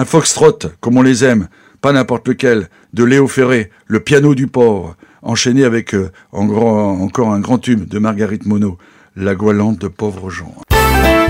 Un foxtrot, comme on les aime, pas n'importe lequel, de Léo Ferré, le piano du pauvre, enchaîné avec encore un grand tube de Marguerite Monod, la Goualante de pauvres gens.